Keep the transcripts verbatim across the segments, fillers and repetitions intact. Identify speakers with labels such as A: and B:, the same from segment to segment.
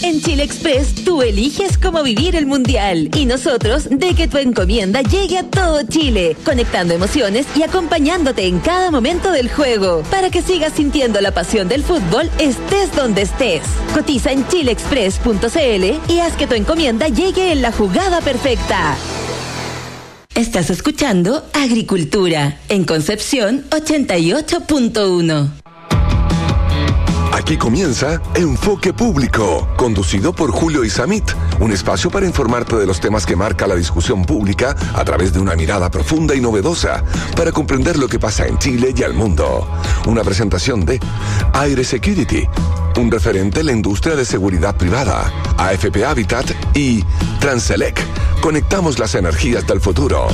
A: En Chile Express, tú eliges cómo vivir el Mundial y nosotros de que tu encomienda llegue a todo Chile, conectando emociones y acompañándote en cada momento del juego, para que sigas sintiendo la pasión del fútbol estés donde estés. Cotiza en chile express punto c l y haz que tu encomienda llegue en la jugada perfecta. Estás escuchando Agricultura en Concepción ochenta y ocho punto uno.
B: Aquí comienza Enfoque Público, conducido por Julio Isamit, un espacio para informarte de los temas que marca la discusión pública a través de una mirada profunda y novedosa para comprender lo que pasa en Chile y al mundo. Una presentación de Aire Security, un referente en la industria de seguridad privada, A F P Habitat y Transelec. Conectamos las energías del futuro.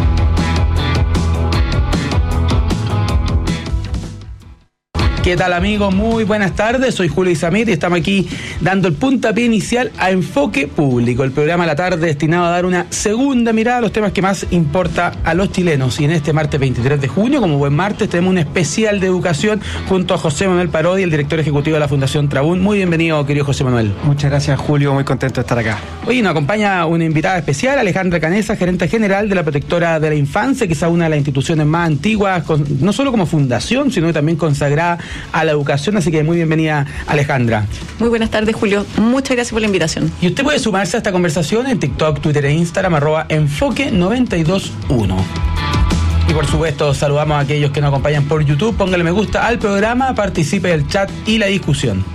C: ¿Qué tal, amigos? Muy buenas tardes, soy Julio Isamit y estamos aquí dando el puntapié inicial a Enfoque Público, el programa de la tarde destinado a dar una segunda mirada a los temas que más importa a los chilenos. Y en este martes veintitrés de junio, como buen martes, tenemos un especial de educación junto a José Manuel Parodi, el director ejecutivo de la Fundación Trabún. Muy bienvenido, querido José Manuel.
D: Muchas gracias, Julio, muy contento de estar acá.
C: Hoy nos acompaña una invitada especial, Alejandra Canesa, gerente general de la Protectora de la Infancia, quizá una de las instituciones más antiguas, con, no solo como fundación, sino también consagrada a la educación, así que muy bienvenida, Alejandra.
E: Muy buenas tardes, Julio. Muchas gracias por la invitación.
C: Y usted puede sumarse a esta conversación en TikTok, Twitter e Instagram, arroba enfoque noventa y dos uno. Y por supuesto, saludamos a aquellos que nos acompañan por YouTube. Póngale me gusta al programa, participe del chat y la discusión.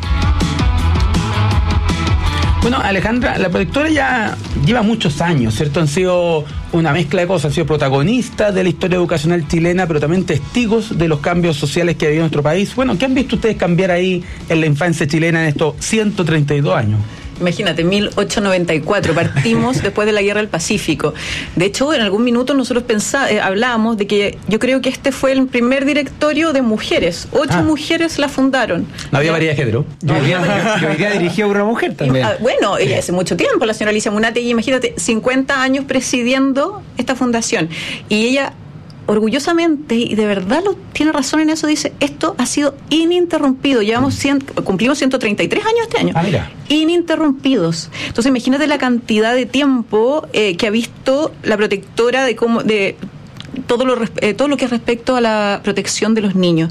C: Bueno, Alejandra, la Protectora ya lleva muchos años, ¿cierto? Han sido una mezcla de cosas, han sido protagonistas de la historia educacional chilena, pero también testigos de los cambios sociales que ha habido en nuestro país. Bueno, ¿qué han visto ustedes cambiar ahí en la infancia chilena en estos ciento treinta y dos años?
E: Imagínate, mil ochocientos noventa y cuatro, partimos después de la Guerra del Pacífico. De hecho, en algún minuto nosotros pensá, eh, hablábamos de que yo creo que este fue el primer directorio de mujeres. Ocho ah. mujeres la fundaron.
C: No había variedad de género.
D: Yo hoy día dirigía a una mujer también.
E: Y, bueno, ella hace mucho tiempo, la señora Alicia Munate, y imagínate, cincuenta años presidiendo esta fundación. Y ella, orgullosamente, y de verdad lo, tiene razón en eso, dice, esto ha sido ininterrumpido. Llevamos cien, cumplimos ciento treinta y tres años este año.
C: Ah, mira.
E: Ininterrumpidos. Entonces imagínate la cantidad de tiempo eh, que ha visto la Protectora de cómo de todo lo eh, todo lo que es respecto a la protección de los niños.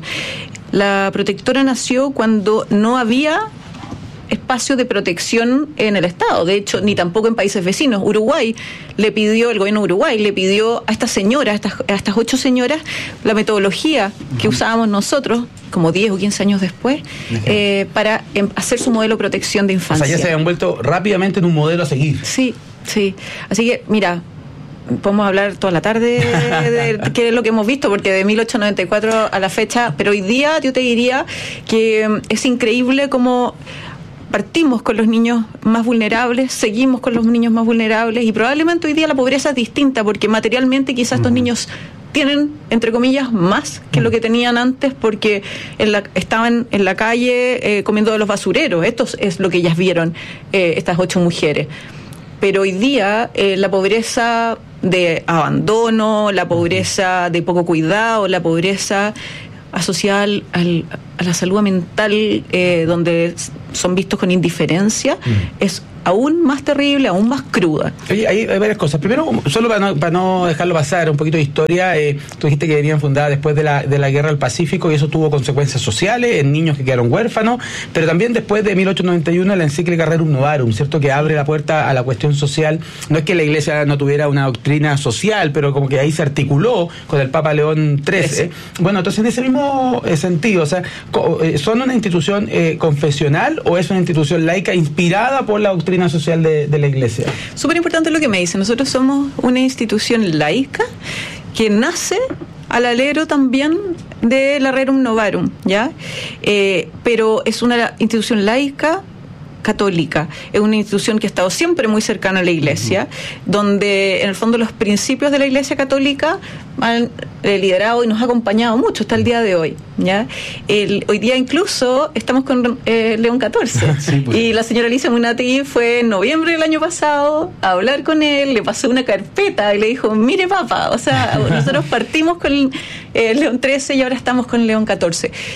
E: La Protectora nació cuando no había espacio de protección en el Estado, de hecho, ni tampoco en países vecinos. Uruguay le pidió, el gobierno de Uruguay le pidió a estas señoras, a estas, a estas ocho señoras, la metodología que uh-huh. usábamos nosotros, como diez o quince años después, uh-huh. eh, para em, hacer su modelo de protección de infancia.
C: O sea, ya se habían vuelto rápidamente en un modelo a seguir.
E: Sí, sí. Así que, mira, podemos hablar toda la tarde de, de qué es lo que hemos visto, porque de mil ochocientos noventa y cuatro a la fecha, pero hoy día yo te diría que es increíble cómo partimos con los niños más vulnerables, seguimos con los niños más vulnerables, y probablemente hoy día la pobreza es distinta, porque materialmente quizás estos niños tienen, entre comillas, más que lo que tenían antes, porque en la, estaban en la calle eh, comiendo de los basureros. Esto es lo que ellas vieron, eh, estas ocho mujeres. Pero hoy día eh, la pobreza de abandono, la pobreza de poco cuidado, la pobreza asociada al, al, a la salud mental, eh, donde son vistos con indiferencia, mm. es aún más terrible, aún más cruda.
C: Oye, hay, hay varias cosas. Primero, solo para no, para no dejarlo pasar, un poquito de historia, eh, tú dijiste que venían fundadas después de la, de la Guerra del Pacífico, y eso tuvo consecuencias sociales en niños que quedaron huérfanos, pero también después de mil ochocientos noventa y uno la encíclica Rerum Novarum, ¿cierto?, que abre la puerta a la cuestión social. No es que la Iglesia no tuviera una doctrina social, pero como que ahí se articuló con el Papa León trece. ¿eh? Bueno, entonces en ese mismo sentido, o sea, ¿son una institución eh, confesional o es una institución laica inspirada por la doctrina social de, de la Iglesia?
E: Súper importante lo que me dice. Nosotros somos una institución laica que nace al alero también de la Rerum Novarum, ¿ya? Eh, pero es una institución laica católica, es una institución que ha estado siempre muy cercana a la Iglesia, uh-huh. donde en el fondo los principios de la Iglesia católica han eh, liderado y nos ha acompañado mucho hasta el día de hoy, ¿ya? El, hoy día incluso estamos con eh, León catorce, sí, pues. Y la señora Alicia Munati fue en noviembre del año pasado a hablar con él, le pasó una carpeta y le dijo, mire papá, o sea, nosotros partimos con eh, León trece y ahora estamos con León catorce.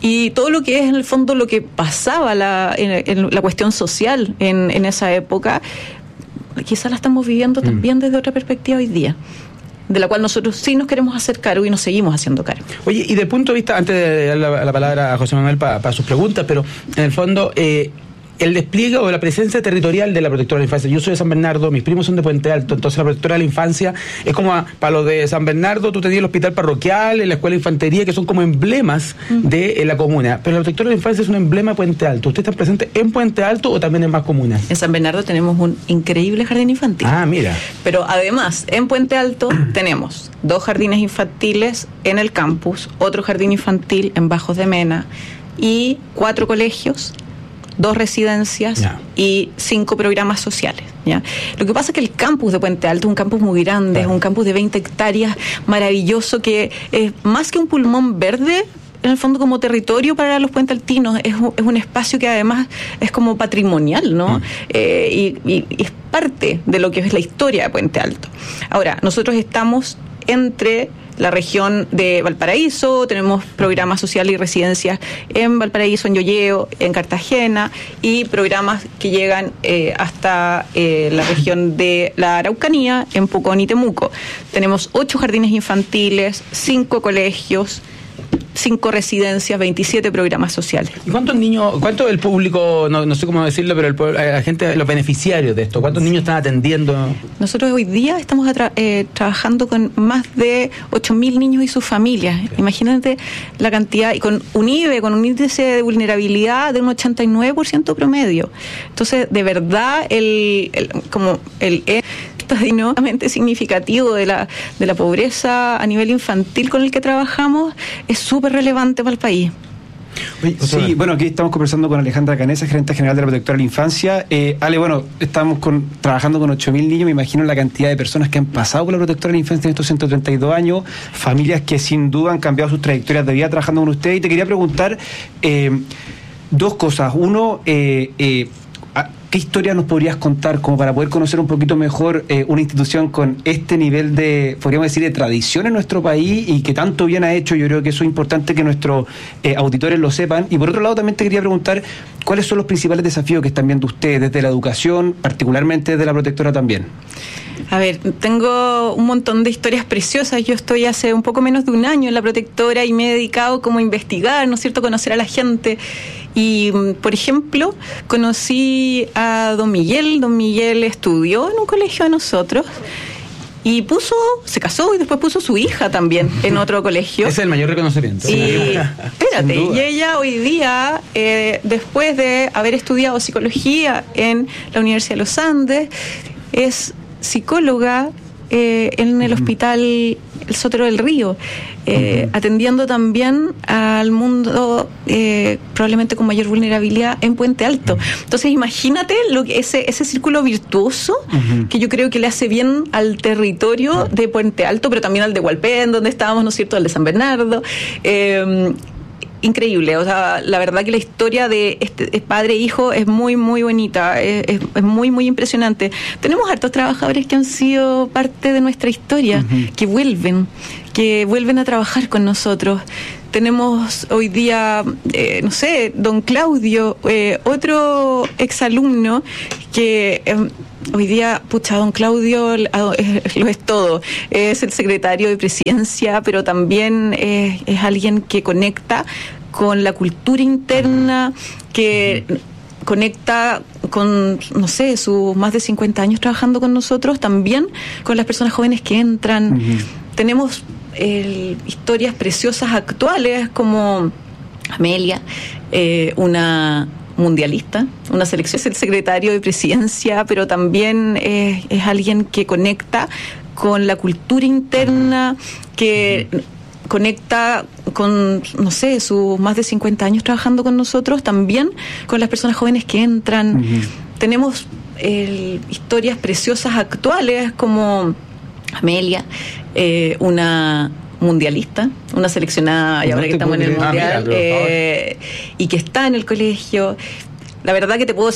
E: y todo lo que es en el fondo lo que pasaba la, en, en la cuestión social en, en esa época, quizás la estamos viviendo mm. también desde otra perspectiva hoy día, de la cual nosotros sí nos queremos hacer cargo y nos seguimos haciendo cargo.
C: Oye, y desde el punto de vista, antes de dar la, la palabra a José Manuel para pa sus preguntas, pero en el fondo, eh, el despliegue o la presencia territorial de la Protectora de la Infancia. Yo soy de San Bernardo, mis primos son de Puente Alto, entonces la Protectora de la Infancia es como a, para los de San Bernardo, tú tenías el hospital parroquial, la escuela de infantería, que son como emblemas uh-huh. de eh, la comuna, pero la Protectora de la Infancia es un emblema de Puente Alto. ¿Ustedes están presentes en Puente Alto o también en más comunas?
E: En San Bernardo tenemos un increíble jardín infantil.
C: Ah, mira.
E: Pero además, en Puente Alto tenemos dos jardines infantiles en el campus, otro jardín infantil en Bajos de Mena y cuatro colegios, dos residencias yeah. y cinco programas sociales. ¿ya? Lo que pasa es que el campus de Puente Alto es un campus muy grande, claro. es un campus de veinte hectáreas, maravilloso, que es más que un pulmón verde, en el fondo como territorio para los puentealtinos, es un, es un espacio que además es como patrimonial, ¿no? Mm. Eh, y, y, y es parte de lo que es la historia de Puente Alto. Ahora, nosotros estamos entre la región de Valparaíso, tenemos programas sociales y residencias en Valparaíso, en Llolleo, en Cartagena, y programas que llegan eh, hasta eh, la región de la Araucanía, en Pucón y Temuco. Tenemos ocho jardines infantiles, cinco colegios, cinco residencias, veintisiete programas sociales.
C: ¿Y cuántos niños, cuánto el público, no, no sé cómo decirlo, pero el pueblo, la gente, los beneficiarios de esto, cuántos niños están atendiendo?
E: Nosotros hoy día estamos atra- eh, trabajando con más de ocho mil niños y sus familias. Claro. Imagínate la cantidad, y con un I B E, con un índice de vulnerabilidad de un ochenta y nueve por ciento promedio. Entonces, de verdad, el, el como el estadísticamente significativo de la de la pobreza a nivel infantil con el que trabajamos es súper relevante para el país.
D: Oye, sí, bueno, aquí estamos conversando con Alejandra Canesa, gerente general de la Protectora de la Infancia. Eh, Ale, bueno, estamos con, trabajando con ocho mil niños, me imagino la cantidad de personas que han pasado por la Protectora de la Infancia en estos ciento treinta y dos años, familias que sin duda han cambiado sus trayectorias de vida trabajando con ustedes. Y te quería preguntar eh, dos cosas. Uno, eh, eh, ¿qué historia nos podrías contar como para poder conocer un poquito mejor eh, una institución con este nivel de, podríamos decir, de tradición en nuestro país y que tanto bien ha hecho? Yo creo que eso es importante que nuestros eh, auditores lo sepan. Y por otro lado también te quería preguntar cuáles son los principales desafíos que están viendo ustedes desde la educación, particularmente desde la Protectora también.
E: A ver, tengo un montón de historias preciosas. Yo estoy hace un poco menos de un año en la Protectora y me he dedicado como a investigar, ¿no es cierto?, conocer a la gente. Y, por ejemplo, conocí a don Miguel. Don Miguel estudió en un colegio de nosotros y puso, se casó y después puso su hija también en otro colegio.
C: Ese es el mayor reconocimiento.
E: Y espérate, y ella hoy día, eh, después de haber estudiado psicología en la Universidad de los Andes, es psicóloga eh, en el hospital El Sotero del Río, eh, uh-huh. atendiendo también al mundo eh, probablemente con mayor vulnerabilidad en Puente Alto. Entonces imagínate lo que ese ese círculo virtuoso uh-huh. que yo creo que le hace bien al territorio uh-huh. de Puente Alto, pero también al de Hualpén, donde estábamos, ¿no es cierto?, al de San Bernardo. Eh, Increíble, o sea, la verdad que la historia de este padre e hijo es muy, muy bonita, es, es, es muy, muy impresionante. Tenemos hartos trabajadores que han sido parte de nuestra historia, uh-huh. que vuelven, que vuelven a trabajar con nosotros. Tenemos hoy día, eh, no sé, don Claudio, eh, otro exalumno que... Eh, Hoy día, pucha, don Claudio lo es todo. Es el secretario de Presidencia, pero también es, es alguien que conecta con la cultura interna, que conecta con, no sé, sus más de cincuenta años trabajando con nosotros, también con las personas jóvenes que entran. Uh-huh. Tenemos eh, historias preciosas actuales como Amelia, eh, una... mundialista, una selección, es el secretario de Presidencia, pero también es, es alguien que conecta con la cultura interna, que conecta con, no sé, sus más de cincuenta años trabajando con nosotros, también con las personas jóvenes que entran. Uh-huh. Tenemos eh, historias preciosas actuales como Amelia, eh, una mundialista, una seleccionada, y ahora que estamos en el mundial, ah, mira, eh, y que está en el colegio. La verdad que te puedo